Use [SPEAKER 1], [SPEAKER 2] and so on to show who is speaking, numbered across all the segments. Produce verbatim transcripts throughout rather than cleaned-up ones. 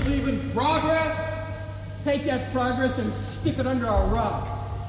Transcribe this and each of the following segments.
[SPEAKER 1] believe in progress?
[SPEAKER 2] Take that progress and stick it under a rock.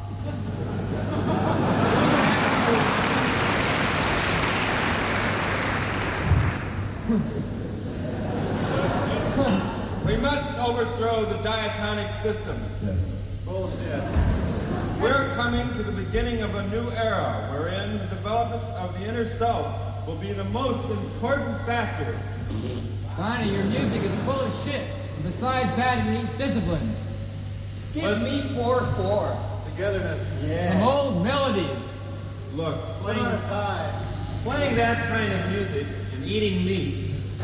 [SPEAKER 1] We must overthrow the diatonic system.
[SPEAKER 3] Yes.
[SPEAKER 1] Bullshit. We're coming to the beginning of a new era wherein the development of the inner self will be the most important factor.
[SPEAKER 4] Donnie, your music is full of shit. And besides that, it needs discipline.
[SPEAKER 2] Give
[SPEAKER 1] Let's-
[SPEAKER 2] me four four.
[SPEAKER 5] Togetherness.
[SPEAKER 4] Some old melodies.
[SPEAKER 1] Look,
[SPEAKER 5] Put
[SPEAKER 1] playing,
[SPEAKER 5] on a tie.
[SPEAKER 1] playing that kind of music and eating meat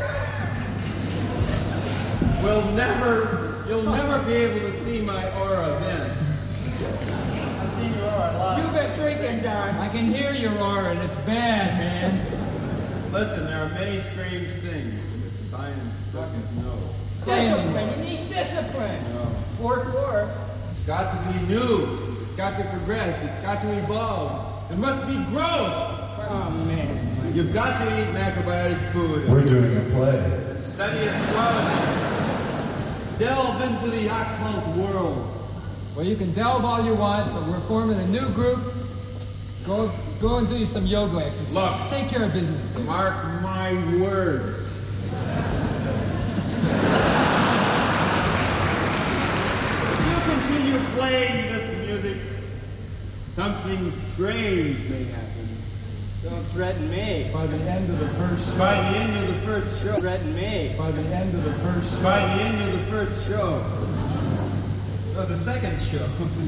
[SPEAKER 1] will never, you'll never be able to see my aura then.
[SPEAKER 5] I've seen your aura a lot.
[SPEAKER 2] You've been drinking, Don.
[SPEAKER 4] I can hear your aura, and it's bad, man.
[SPEAKER 1] Listen, there are many strange things that science doesn't know.
[SPEAKER 2] Discipline. You need discipline. Four four.
[SPEAKER 1] It's got to be new. It's got to progress. It's got to evolve. There must be growth.
[SPEAKER 2] Oh, man.
[SPEAKER 1] You've got to eat macrobiotic food.
[SPEAKER 3] We're doing a play.
[SPEAKER 1] Study astrology. Delve into the occult world.
[SPEAKER 4] Well, you can delve all you want, but we're forming a new group. Go go and do some yoga exercises.
[SPEAKER 1] Look.
[SPEAKER 4] Take care of business there.
[SPEAKER 1] Mark my words. If you continue playing this music, something strange may happen.
[SPEAKER 2] Don't threaten me.
[SPEAKER 3] By the end of the first show.
[SPEAKER 1] By the end of the first show.
[SPEAKER 2] Threaten me.
[SPEAKER 3] By the end of the first show.
[SPEAKER 1] By the end of the first show. No, the second show.